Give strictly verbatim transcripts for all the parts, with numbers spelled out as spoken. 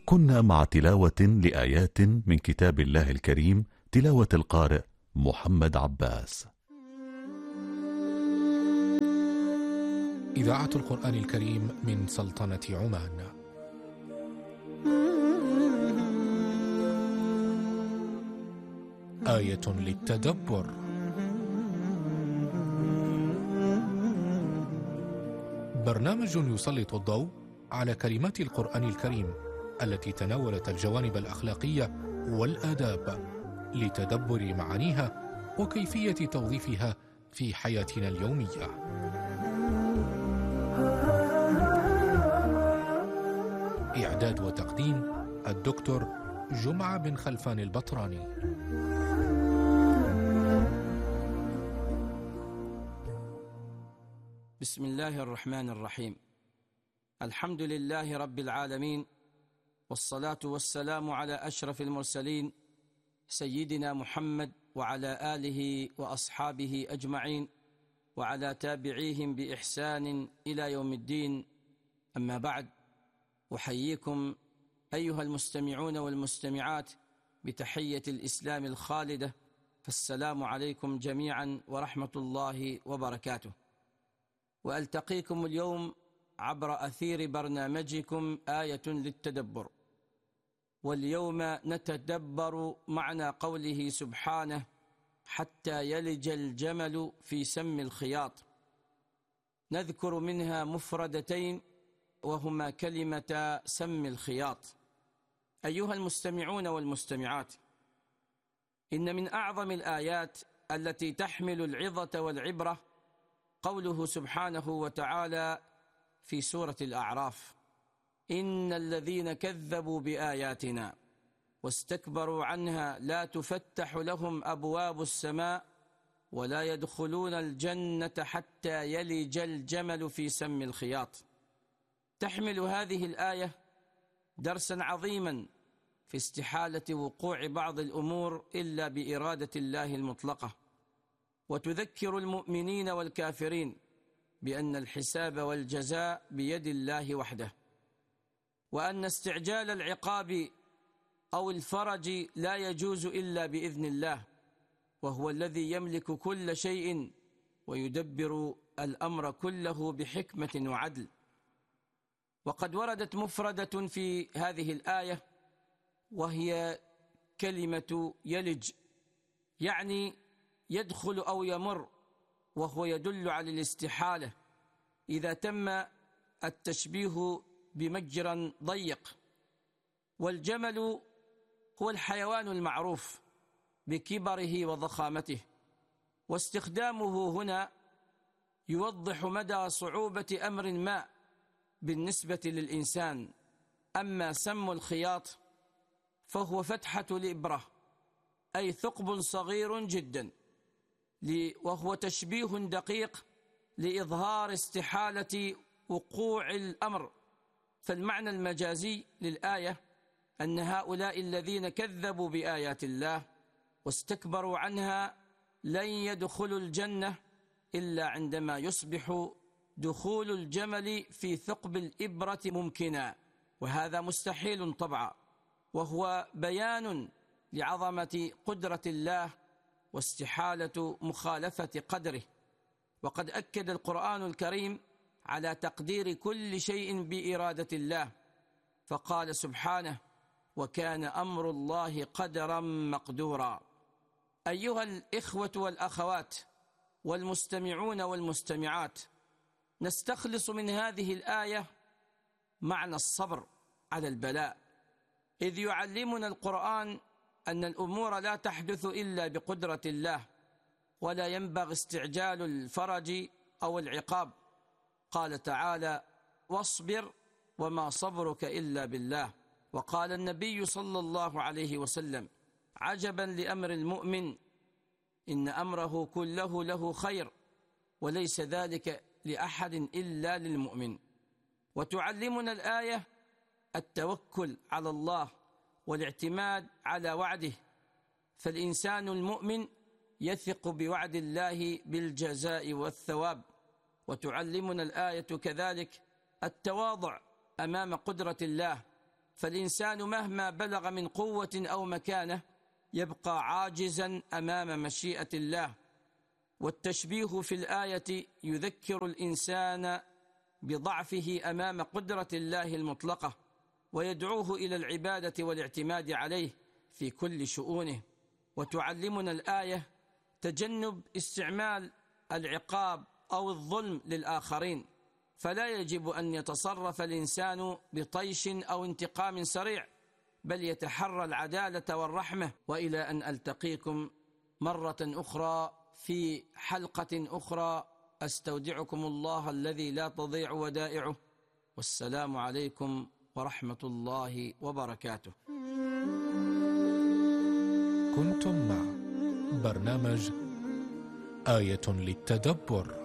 كنا مع تلاوة لآيات من كتاب الله الكريم، تلاوة القارئ محمد عباس. إذاعة القرآن الكريم من سلطنة عمان. آية للتدبر. برنامج يسلط الضوء على كلمات القرآن الكريم التي تناولت الجوانب الأخلاقية والآداب لتدبر معانيها وكيفية توظيفها في حياتنا اليومية. إعداد وتقديم الدكتور جمعة بن خلفان البطراني. بسم الله الرحمن الرحيم. الحمد لله رب العالمين، والصلاة والسلام على أشرف المرسلين سيدنا محمد وعلى آله وأصحابه أجمعين وعلى تابعيهم بإحسان إلى يوم الدين. أما بعد، أحييكم أيها المستمعون والمستمعات بتحية الإسلام الخالدة، فالسلام عليكم جميعا ورحمة الله وبركاته. وألتقيكم اليوم عبر أثير برنامجكم آية للتدبر، واليوم نتدبر معنى قوله سبحانه: حتى يلج الجمل في سم الخياط. نذكر منها مفردتين وهما كلمة سم الخياط. أيها المستمعون والمستمعات، إن من أعظم الآيات التي تحمل العظة والعبرة قوله سبحانه وتعالى في سورة الأعراف: إن الذين كذبوا بآياتنا واستكبروا عنها لا تفتح لهم أبواب السماء ولا يدخلون الجنة حتى يلج الجمل في سم الخياط. تحمل هذه الآية درسا عظيما في استحالة وقوع بعض الأمور إلا بإرادة الله المطلقة، وتذكر المؤمنين والكافرين بأن الحساب والجزاء بيد الله وحده، وأن استعجال العقاب أو الفرج لا يجوز إلا بإذن الله، وهو الذي يملك كل شيء ويدبر الأمر كله بحكمة وعدل. وقد وردت مفردة في هذه الآية وهي كلمة يلج، يعني يدخل أو يمر، وهو يدل على الاستحالة إذا تم التشبيه بمجرى ضيق. والجمل هو الحيوان المعروف بكبره وضخامته، واستخدامه هنا يوضح مدى صعوبة أمر ما بالنسبة للإنسان. أما سم الخياط فهو فتحة الإبرة، أي ثقب صغير جدا، وهو تشبيه دقيق لإظهار استحالة وقوع الأمر. فالمعنى المجازي للآية أن هؤلاء الذين كذبوا بآيات الله واستكبروا عنها لن يدخلوا الجنة إلا عندما يصبح دخول الجمل في ثقب الإبرة ممكنا، وهذا مستحيل طبعا، وهو بيان لعظمة قدرة الله واستحالة مخالفة قدره. وقد أكد القرآن الكريم على تقدير كل شيء بإرادة الله، فقال سبحانه: وكان أمر الله قدرا مقدورا. أيها الإخوة والأخوات والمستمعون والمستمعات، نستخلص من هذه الآية معنى الصبر على البلاء، إذ يعلمنا القرآن أن الأمور لا تحدث إلا بقدرة الله، ولا ينبغي استعجال الفرج أو العقاب. قال تعالى: واصبر وما صبرك إلا بالله. وقال النبي صلى الله عليه وسلم: عجبا لأمر المؤمن، إن أمره كله له خير، وليس ذلك لأحد إلا للمؤمن. وتعلمنا الآية التوكل على الله والاعتماد على وعده، فالإنسان المؤمن يثق بوعد الله بالجزاء والثواب. وتعلمنا الآية كذلك التواضع أمام قدرة الله، فالإنسان مهما بلغ من قوة أو مكانة يبقى عاجزا أمام مشيئة الله. والتشبيه في الآية يذكر الإنسان بضعفه أمام قدرة الله المطلقة، ويدعوه إلى العبادة والاعتماد عليه في كل شؤونه. وتعلمنا الآية تجنب استعمال العقاب أو الظلم للآخرين، فلا يجب أن يتصرف الإنسان بطيش أو انتقام سريع، بل يتحرى العدالة والرحمة. وإلى أن ألتقيكم مرة أخرى في حلقة أخرى، أستودعكم الله الذي لا تضيع ودائعه، والسلام عليكم ورحمة الله وبركاته. كنتم مع برنامج آية للتدبر،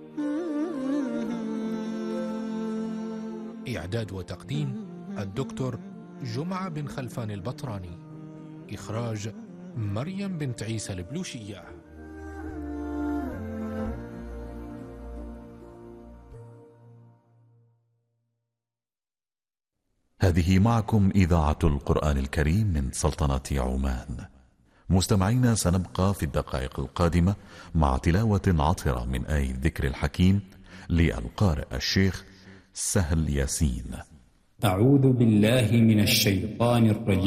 إعداد وتقديم الدكتور جمعة بن خلفان البطراني، إخراج مريم بنت عيسى البلوشية. هذه معكم إذاعة القرآن الكريم من سلطنة عمان. مستمعينا، سنبقى في الدقائق القادمة مع تلاوة عطرة من آية الذكر الحكيم للقارئ الشيخ سهل ياسين. أعوذ بالله من الشيطان الرجيم.